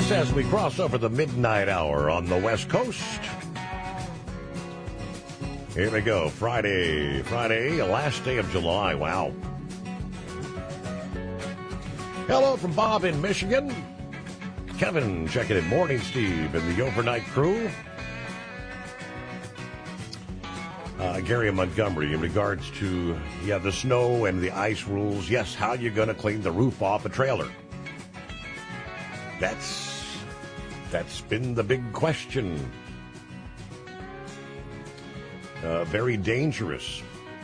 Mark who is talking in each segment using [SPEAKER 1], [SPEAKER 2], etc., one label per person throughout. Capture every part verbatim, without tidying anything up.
[SPEAKER 1] Just as we cross over the midnight hour on the West Coast. Here we go. Friday. Friday, last day of July. Wow. Hello from Bob in Michigan. Kevin checking in. Morning, Steve, and the overnight crew. Uh, Gary in Montgomery, in regards to, yeah, the snow and the ice rules. Yes, how you going to clean the roof off a trailer? That's, that's been the big question. Uh, very dangerous.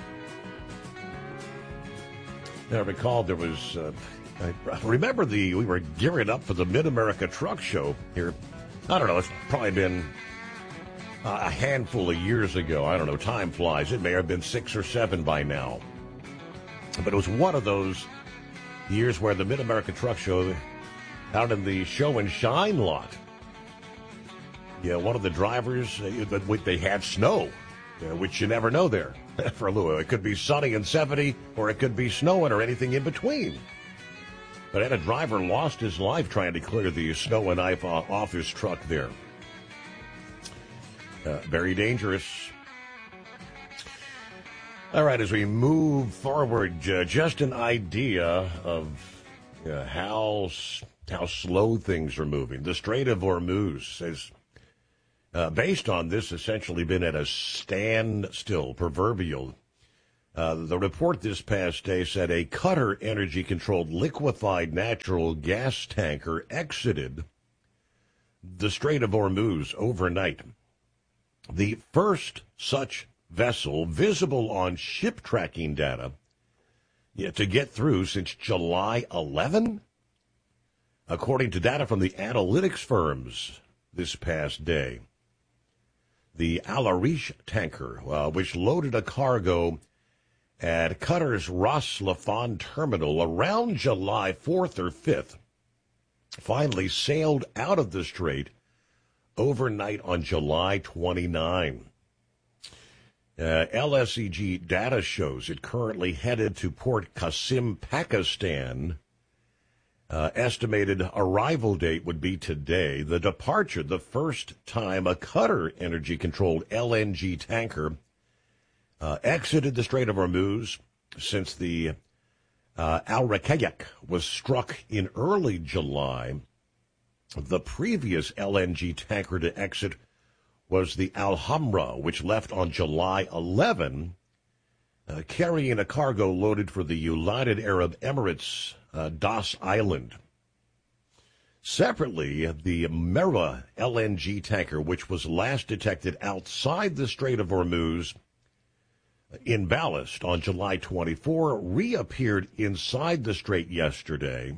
[SPEAKER 1] I recall there was, uh, I remember the, we were gearing up for the Mid-America Truck Show here. I don't know, it's probably been a handful of years ago. I don't know, time flies. It may have been six or seven by now. But it was one of those years where the Mid-America Truck Show, out in the show and shine lot, yeah, one of the drivers, uh, they had snow, uh, which you never know there for Louisville. It could be sunny and seventy, or it could be snowing, or anything in between. But had a driver lost his life trying to clear the snow and ice off his truck there. Uh, very dangerous. All right, as we move forward, uh, just an idea of uh, how how slow things are moving. The Strait of Hormuz has, uh, based on this, essentially been at a standstill, proverbial. Uh, the report this past day said a Qatar Energy-controlled liquefied natural gas tanker exited the Strait of Hormuz overnight. The first such vessel visible on ship tracking data yeah, to get through since July eleventh, according to data from the analytics firms this past day. The Al Arish tanker, uh, which loaded a cargo at Qatar's Ras Laffan terminal around July fourth or fifth, finally sailed out of the strait overnight on July twenty-ninth. Uh, L S E G data shows it currently headed to Port Qasim, Pakistan. Uh, estimated arrival date would be today. The departure, the first time a Qatar Energy-controlled L N G tanker uh, exited the Strait of Hormuz since the uh, Al Rakayak was struck in early July. The previous L N G tanker to exit was the Al Hamra, which left on July eleventh, uh, carrying a cargo loaded for the United Arab Emirates, uh, Das Island. Separately, the Mera L N G tanker, which was last detected outside the Strait of Hormuz in ballast on July twenty-fourth, reappeared inside the strait yesterday.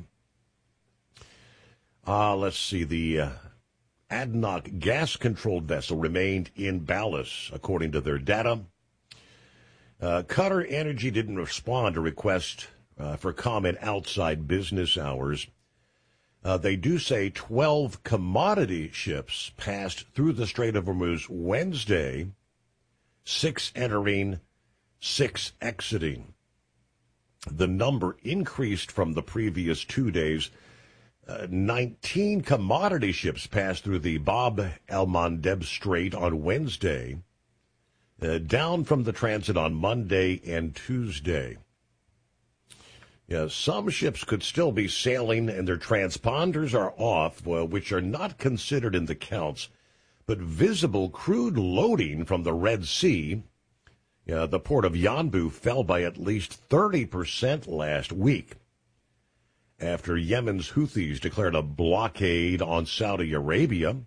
[SPEAKER 1] Uh, let's see, the uh, ADNOC gas-controlled vessel remained in ballast, according to their data. Uh, Qatar Energy didn't respond to requests uh, for comment outside business hours. Uh, they do say twelve commodity ships passed through the Strait of Hormuz Wednesday, six entering, six exiting. The number increased from the previous two days. Uh, nineteen commodity ships passed through the Bab el-Mandeb Strait on Wednesday, uh, down from the transit on Monday and Tuesday. Yeah, some ships could still be sailing and their transponders are off, well, which are not considered in the counts, but visible crude loading from the Red Sea. Yeah, the port of Yanbu fell by at least thirty percent last week, after Yemen's Houthis declared a blockade on Saudi Arabia.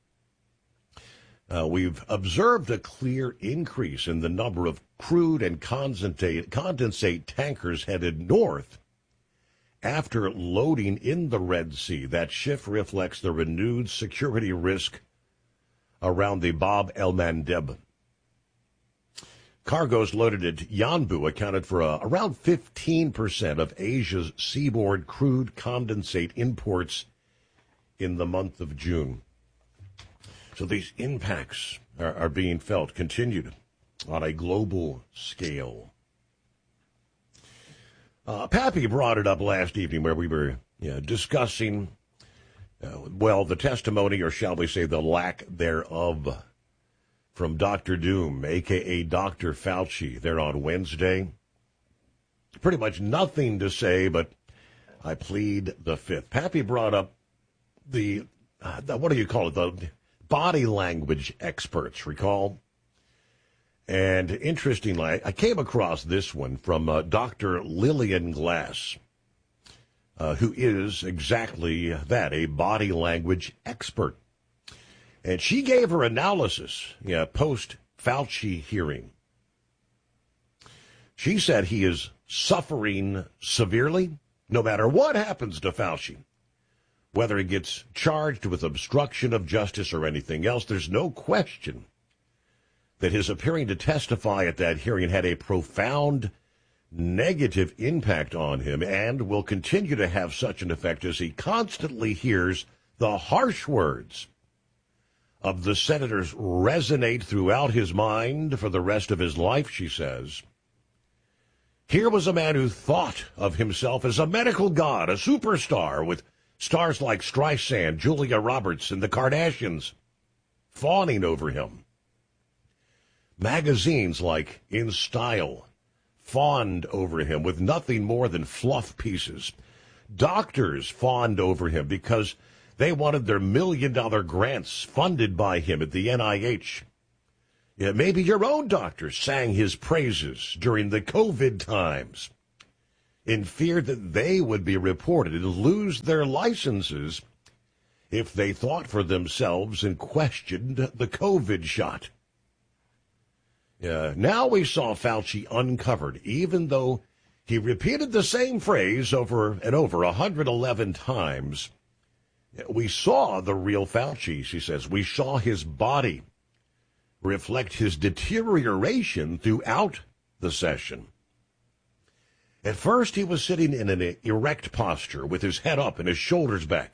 [SPEAKER 1] Uh, we've observed a clear increase in the number of crude and condensate, condensate tankers headed north after loading in the Red Sea. That shift reflects the renewed security risk around the Bab el-Mandeb. Cargoes loaded at Yanbu accounted for uh, around fifteen percent of Asia's seaboard crude condensate imports in the month of June. So these impacts are, are being felt, continued on a global scale. Uh, Pappy brought it up last evening where we were you know, discussing Uh, well, the testimony, or shall we say the lack thereof, from Doctor Doom, a k a. Doctor Fauci, there on Wednesday. Pretty much nothing to say, but I plead the fifth. Pappy brought up the, uh, the, what do you call it, the body language experts, recall? And interestingly, I came across this one from uh, Doctor Lillian Glass, uh, who is exactly that, a body language expert. And she gave her analysis, yeah, post-Fauci hearing. She said he is suffering severely, no matter what happens to Fauci. Whether he gets charged with obstruction of justice or anything else, there's no question that his appearing to testify at that hearing had a profound negative impact on him and will continue to have such an effect as he constantly hears the harsh words of the senators resonate throughout his mind for the rest of his life, she says. Here was a man who thought of himself as a medical god, a superstar, with stars like Streisand, Julia Roberts, and the Kardashians fawning over him. Magazines like In Style fawned over him with nothing more than fluff pieces. Doctors fawned over him because they wanted their million-dollar grants funded by him at the N I H. Yeah, maybe your own doctor sang his praises during the COVID times in fear that they would be reported and lose their licenses if they thought for themselves and questioned the COVID shot. Yeah, now we saw Fauci uncovered, even though he repeated the same phrase over and over one hundred eleven times. We saw the real Fauci, she says. We saw his body reflect his deterioration throughout the session. At first, he was sitting in an erect posture with his head up and his shoulders back.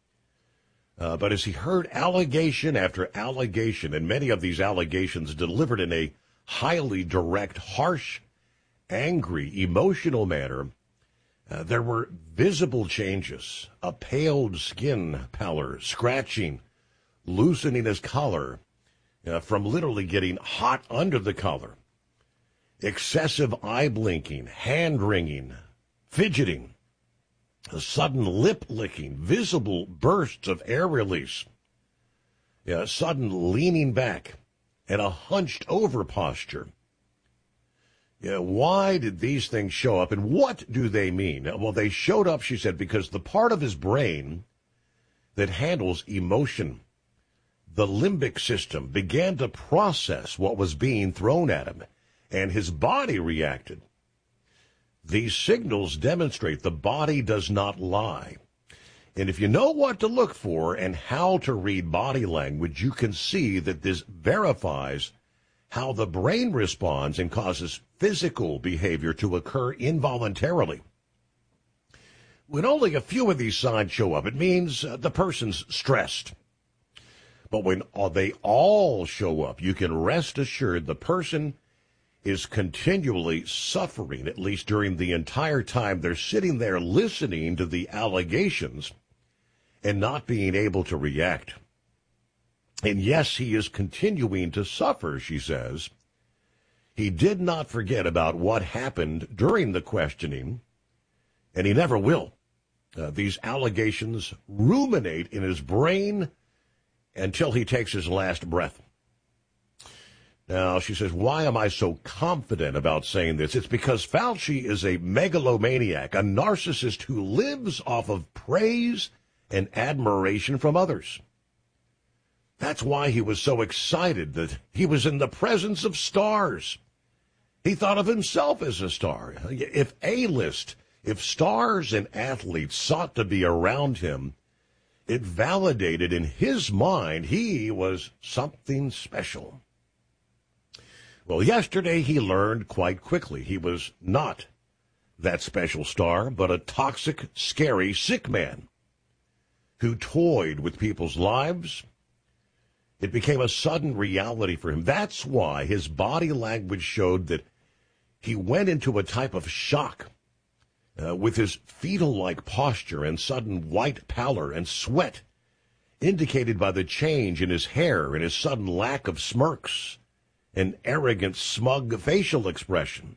[SPEAKER 1] Uh, but as he heard allegation after allegation, and many of these allegations delivered in a highly direct, harsh, angry, emotional manner, Uh, there were visible changes, a paled skin pallor, scratching, loosening his collar uh, from literally getting hot under the collar, excessive eye blinking, hand wringing, fidgeting, a sudden lip licking, visible bursts of air release, yeah, sudden leaning back, and a hunched over posture. Yeah, why did these things show up, and what do they mean? Well, they showed up, she said, because the part of his brain that handles emotion, the limbic system, began to process what was being thrown at him, and his body reacted. These signals demonstrate the body does not lie. And if you know what to look for and how to read body language, you can see that this verifies how the brain responds and causes physical behavior to occur involuntarily. When only a few of these signs show up, it means uh, the person's stressed. But when uh, they all show up, you can rest assured the person is continually suffering, at least during the entire time they're sitting there listening to the allegations and not being able to react. And yes, he is continuing to suffer, she says. He did not forget about what happened during the questioning, and he never will. Uh, these allegations ruminate in his brain until he takes his last breath. Now, she says, why am I so confident about saying this? It's because Fauci is a megalomaniac, a narcissist who lives off of praise and admiration from others. That's why he was so excited that he was in the presence of stars. He thought of himself as a star. If A-list, if stars and athletes sought to be around him, it validated in his mind he was something special. Well, yesterday he learned quite quickly he was not that special star, but a toxic, scary, sick man who toyed with people's lives. It became a sudden reality for him. That's why his body language showed that he went into a type of shock uh, with his fetal-like posture and sudden white pallor and sweat indicated by the change in his hair and his sudden lack of smirks and arrogant, smug facial expression.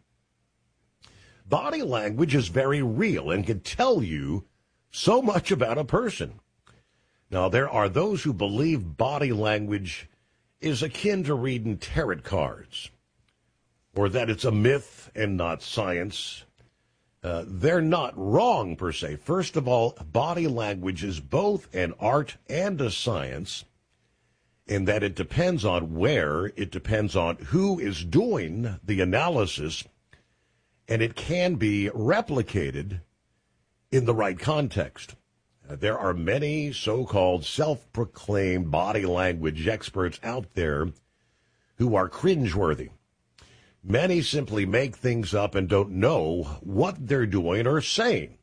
[SPEAKER 1] Body language is very real and can tell you so much about a person. Now, there are those who believe body language is akin to reading tarot cards, or that it's a myth and not science. Uh, they're not wrong, per se. First of all, body language is both an art and a science, in that it depends on where, it depends on who is doing the analysis, and it can be replicated in the right context. Uh, there are many so-called self-proclaimed body language experts out there who are cringeworthy. Many simply make things up and don't know what they're doing or saying.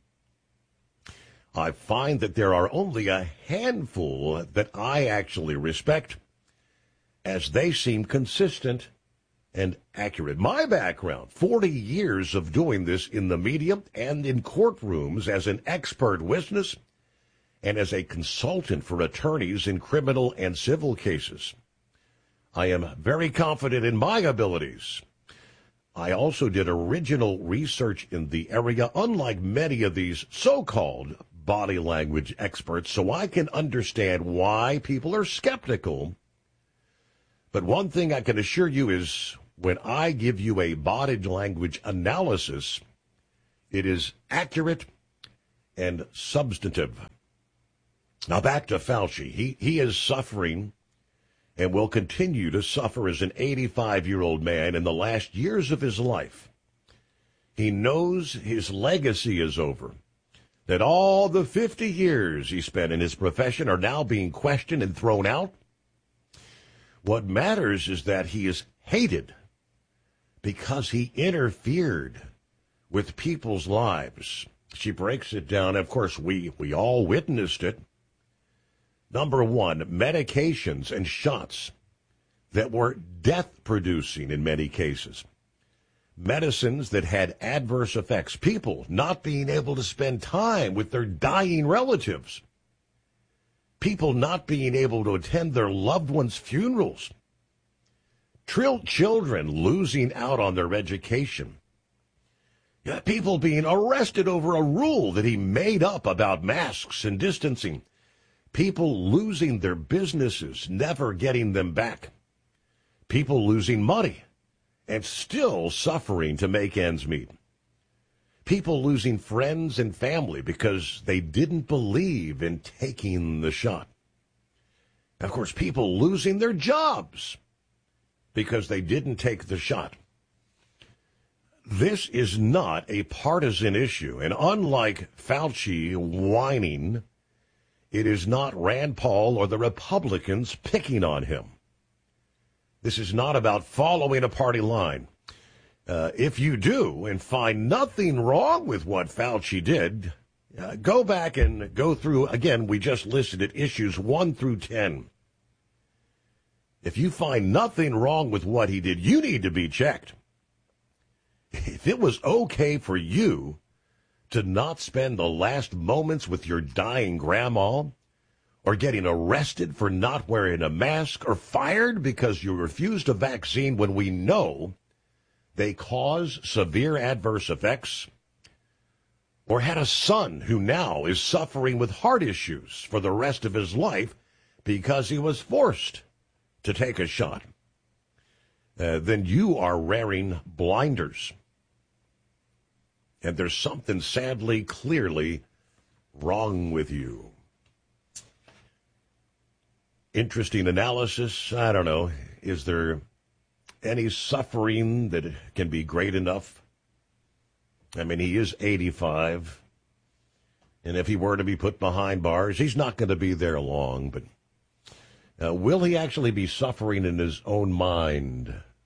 [SPEAKER 1] I find that there are only a handful that I actually respect, as they seem consistent and accurate. My background, forty years of doing this in the media and in courtrooms as an expert witness and as a consultant for attorneys in criminal and civil cases. I am very confident in my abilities. I also did original research in the area, unlike many of these so-called body language experts, so I can understand why people are skeptical. But one thing I can assure you is when I give you a body language analysis, it is accurate and substantive. Now back to Fauci. He, he is suffering and will continue to suffer as an eighty-five-year-old man in the last years of his life. He knows his legacy is over, that all the fifty years he spent in his profession are now being questioned and thrown out. What matters is that he is hated because he interfered with people's lives. She breaks it down. Of course, we, we all witnessed it. Number one, medications and shots that were death-producing in many cases. Medicines that had adverse effects. People not being able to spend time with their dying relatives. People not being able to attend their loved ones' funerals. Trill children losing out on their education. Yeah, people being arrested over a rule that he made up about masks and distancing. People losing their businesses, never getting them back. People losing money and still suffering to make ends meet. People losing friends and family because they didn't believe in taking the shot. Of course, people losing their jobs because they didn't take the shot. This is not a partisan issue, and unlike Fauci whining, it is not Rand Paul or the Republicans picking on him. This is not about following a party line. Uh, if you do and find nothing wrong with what Fauci did, uh, go back and go through, again, we just listed it, issues one through ten. If you find nothing wrong with what he did, you need to be checked. If it was okay for you to not spend the last moments with your dying grandma, or getting arrested for not wearing a mask, or fired because you refused a vaccine when we know they cause severe adverse effects, or had a son who now is suffering with heart issues for the rest of his life because he was forced to take a shot, uh, then you are wearing blinders. And there's something sadly, clearly wrong with you. Interesting analysis. I don't know. Is there any suffering that can be great enough? I mean, he is eighty-five. And if he were to be put behind bars, he's not going to be there long. But uh, will he actually be suffering in his own mind?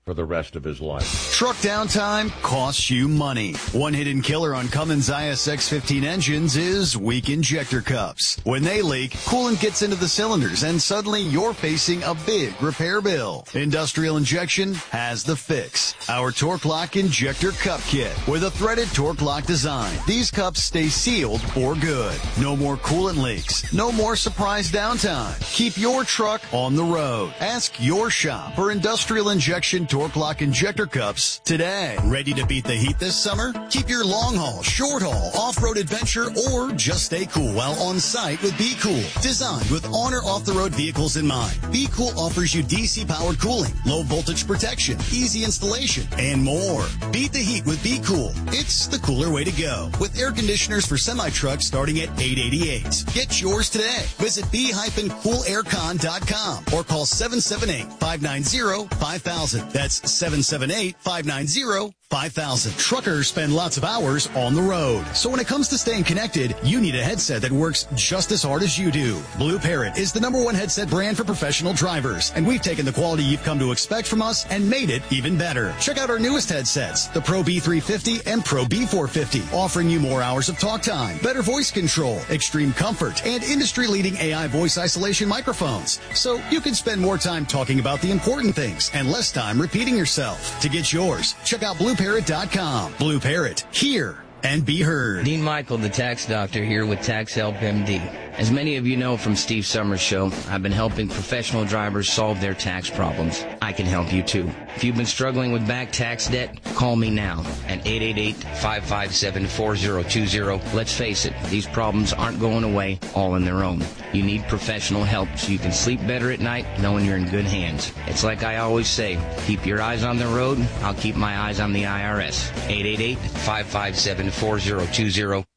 [SPEAKER 1] for the rest of his life.
[SPEAKER 2] Truck downtime costs you money. One hidden killer on Cummins I S X fifteen engines is weak injector cups. When they leak, coolant gets into the cylinders and suddenly you're facing a big repair bill. Industrial Injection has the fix. Our Torque Lock Injector Cup Kit with a threaded Torque Lock design. These cups stay sealed for good. No more coolant leaks. No more surprise downtime. Keep your truck on the road. Ask your shop for Industrial Injection Torque Lock Injector Cups today. Ready to beat the heat this summer? Keep your long haul, short haul, off-road adventure, or just stay cool while on site with Be Cool. Designed with on or off-the-road vehicles in mind, Be Cool offers you D C-powered cooling, low voltage protection, easy installation, and more. Beat the heat with Be Cool. It's the cooler way to go. With air conditioners for semi-trucks starting at eight hundred eighty-eight dollars. Get yours today. Visit be dash cool air con dot com or call seven seven eight, five nine zero, five thousand. That's seven seven eight, five nine zero, five thousand. Truckers spend lots of hours on the road. So when it comes to staying connected, you need a headset that works just as hard as you do. Blue Parrot is the number one headset brand for professional drivers, and we've taken the quality you've come to expect from us and made it even better. Check out our newest headsets, the Pro B three fifty and Pro B four fifty, offering you more hours of talk time, better voice control, extreme comfort, and industry-leading A I voice isolation microphones. So you can spend more time talking about the important things and less time repeating yourself. To get yours, check out blue parrot dot com. Blue Parrot, hear and be heard.
[SPEAKER 3] Dean Michael, the tax doctor, here with Tax Help M D. As many of you know from Steve Summers' show, I've been helping professional drivers solve their tax problems. I can help you too. If you've been struggling with back tax debt, call me now at eight eight eight, five five seven, four zero two zero. Let's face it, these problems aren't going away all on their own. You need professional help so you can sleep better at night knowing you're in good hands. It's like I always say, keep your eyes on the road, I'll keep my eyes on the I R S. eight eight eight, five five seven, four zero two zero.